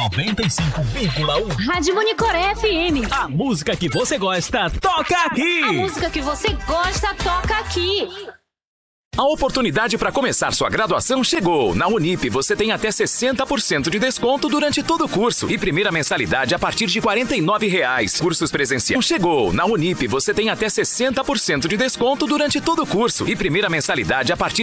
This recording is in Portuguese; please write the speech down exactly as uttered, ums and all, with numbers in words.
noventa e cinco vírgula um. Rádio Monicoré F M. A música que você gosta, toca aqui. A música que você gosta, toca aqui. A oportunidade para começar sua graduação chegou. Na Unip você tem até sessenta por cento de desconto durante todo o curso e primeira mensalidade a partir de quarenta e nove reais. Cursos presenciais chegou. Na Unip você tem até sessenta por cento de desconto durante todo o curso e primeira mensalidade a partir